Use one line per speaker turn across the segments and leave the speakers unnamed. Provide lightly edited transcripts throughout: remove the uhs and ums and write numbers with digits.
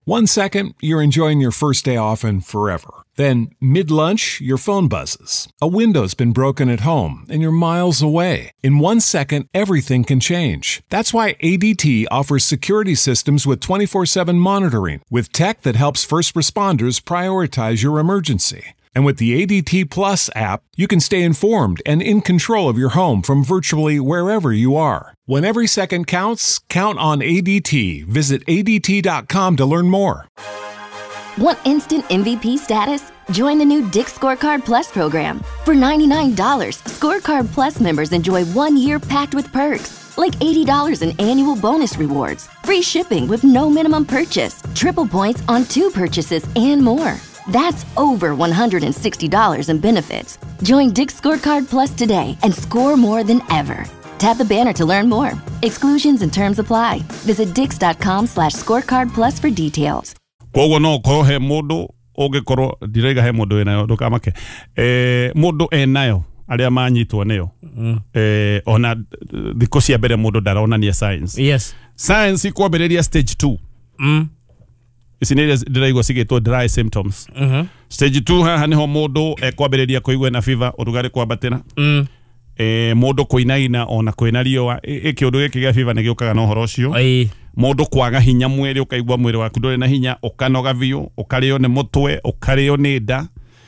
1 second, you're enjoying your first day off and forever. Then, mid-lunch, your phone buzzes. A window's been broken at home and you're miles away. In 1 second, everything can change. That's why ADT offers security systems with 24/7 monitoring, with tech that helps first responders prioritize your emergency. And with the ADT Plus app, you can stay informed and in control of your home from virtually wherever you are. When every second counts, count on ADT. Visit ADT.com to learn more.
Want instant MVP status? Join the new Dick's Scorecard Plus program. For $99, Scorecard Plus members enjoy 1 year packed with perks, like $80 in annual bonus rewards, free shipping with no minimum purchase, triple points on 2 purchases, and more. That's over $160 in benefits. Join Dick's Scorecard Plus today and score more than ever. Tap the banner to learn more. Exclusions and terms apply. Visit dix.com/scorecardplus for details.
Kogo no ko he mundu ungikoro direga he mundu enayo ndukamake mundu enayo aria manyitwo neyo ona thiko cia mbere mundu ndaronania science.
Yes.
Science ikwambĩrĩria stage 2. Ici nĩ ndĩraigua cigĩtwo dry symptoms. Stage 2 haha niho mundu ekwambĩrĩria kũigua na fever, ũrugarĩ kwambatĩra. Mundu kũinaina ona kwĩna riũa. Kĩũndũ gĩkĩ gĩa fever nĩ gĩũkaga na ũhoro ũcio. Mundu kwaga hinya mwĩrĩ, ũkaigua mwĩrĩ waku ndũrĩ na hinya, ũkanoga biũ, ũkarĩo nĩ mũtwe, ũkarĩo nĩ nda,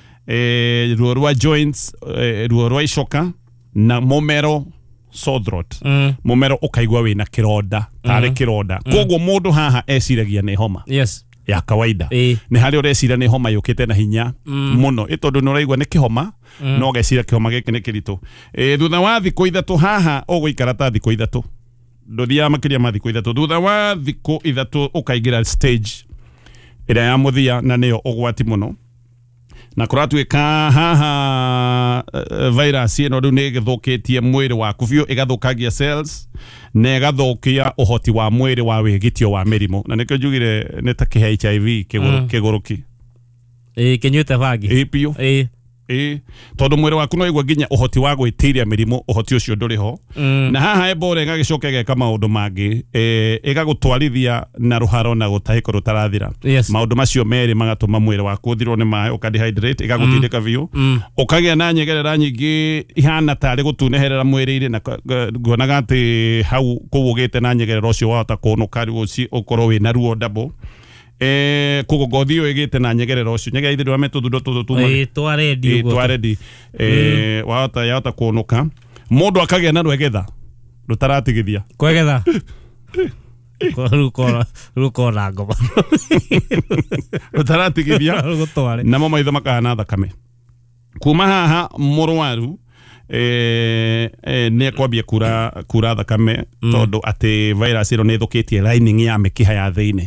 ruo rwa joints, ruo rwa icoka na mũmero, sore throat. Mũmero ũkaigua wĩna kĩronda, tarĩ kĩronda. Koguo mundu haha eciragia nĩ homa.
Yes.
Ya kawaida. Nĩ harĩ ũrecira nĩ homa yũkĩte na hinya mũno. Tondũ nĩ ũraigua nĩ kĩhoma, no gecira kĩhoma gĩkĩ nĩ kĩritũ. Thutha wa thikũ ithatũ haha ũgũikara ta thikũ ithatũ. Ndũthiaga makĩria ma thikũ ithatũ. Thutha wa thikũ ithatũ ũkaingĩra stage ĩrĩa ya mũthia na nĩyo ũgwati mũno. Na kũratuĩka haha virus ĩno rĩu nĩ ĩgĩthũkĩtie mwĩrĩ waku biũ, ĩgathũkagia cells na ĩgathũkia ũhoti wa mwĩrĩ wa wĩgitio wa mĩrimũ. Na nĩkĩo njugire nĩ ta HIV kĩgũrũki.
Kĩnyuĩte bangi.
Piũ. Tondũ mwĩrĩ waku no igua nginya ũhoti wa gwĩtiria mĩrimũ, ũhoti ũcio ndũrĩ ho. Na haha Ebola ĩgagĩcoka ĩgeka maũndũ mangĩ, ĩgagũtwarithia na rũharo na gũtahĩka rũtarathira. Maũndũ macio merĩ magatũma mwĩrĩ waku ũthirwo nĩ maĩ, ũkadehydrate, ĩgagũtindĩka biũ, ũkagĩa na nyegerera nyingĩ ihana tarĩ gũtuneherera mwĩrĩ-inĩ, na nguonaga atĩ hau kũu ũgĩte na nyegerera ũcio wahota kũnũka rĩu ũkorwo wĩna ruo double. Kogo gothi yo igite na nyegerera ucio nyega ithirwa metuthundo tutuma
twaredi ugo
twaredi wahota yahota kunuka mundu akagĩa na rwegetha rutaratigithia
kwegetha rukora ngoma
rutaratigithia na mama itho makahana thakame kuma haha murwaru nĩ kwambia kura thakame tondu ati virus ĩno nĩ thũkĩtie lining ya mĩkiha ya thĩinĩ.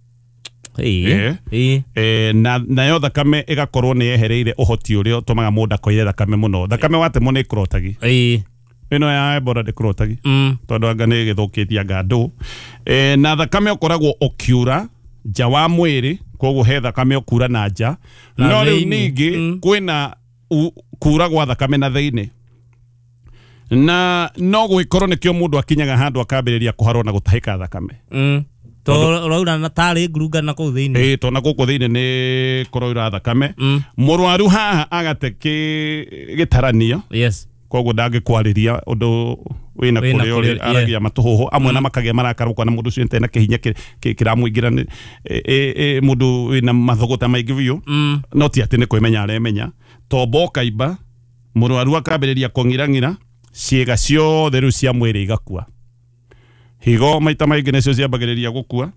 Nayo thakame ĩgakorwo nĩ yehereire ũhoti ũrĩa ũtũmaga mũndũ akoire thakame mũno. Thakame watemwo nĩ ĩkũrotagi. Ĩno ya Ebola ndĩkũrotagi tondũ anga nĩ ĩgĩthũkĩtie anga ndũ. Na thakame ũkoragwo ũkiura nja wa mwĩrĩ, koguo he thakame ũkura na nja. No rĩu ningĩ kwĩna kura gwa thakame na thĩinĩ. Na no gwĩkorwo nĩkĩo mũndũ akinyaga handũ akambĩrĩria kũharwo na gũtahĩka thakame.
Raura na tarĩ ngurunga na kũu thĩinĩ.
To na gũkũ thĩinĩ nĩ kũroira thakame. Mũrwaru haha agate gĩtaranio.
Yes.
Koguo ndangĩkwarĩria ũndũ wĩna kũrĩa ũrĩa aragia matũhũhũ amwe na makagĩa marakara kwa na mũndũ ũcio ntena kĩhinya kĩramũingĩra mũndũ wĩna mathogota maingĩ biũ. No ti atĩ nĩ kwĩmenya aremenya. Tombo kaimba mũrwaru akambĩrĩria kũng'irang'ira ciĩga ciothe rĩu cia mwĩrĩ igakua. Higo maita maingĩ nĩcio ciambagĩrĩria gũkua.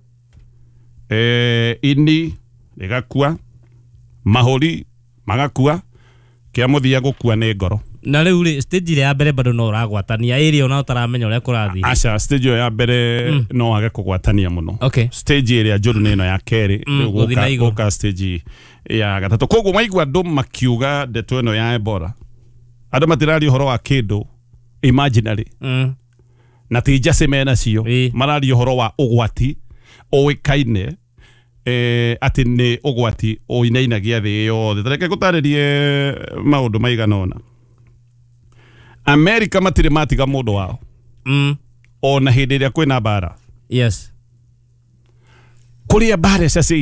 Ini igakua, mahũri magakua, kĩa mũthia gũkua nĩ ngoro.
Na rĩu rĩ stage ya mbere bado no ũragwatania area ona ũtaramenya ũrĩa kũrathiĩ.
Aca stage ya mbere no wage kũgwatania mũno.
Okay.
Stage ĩrĩa njũru nĩ ĩno ya kerĩ, gũka stage ya gatatũ. Koguo maigua andũ makiuga ndeto ĩno ya Ebola, andũ matiraria ũhoro wa kĩndũ imaginary. Na ti jase mena cio mararia ũhoro wa ũgwati ũĩkaine atĩ nĩ ũgwati ũinainagia thĩ yothe. Tareke gũtarĩrie maũndũ maigana ũna. America matirĩ matiga mũndũ wao. Ona hĩndĩ ĩrĩa kwĩna mbara.
Yes.
kuria bare sasa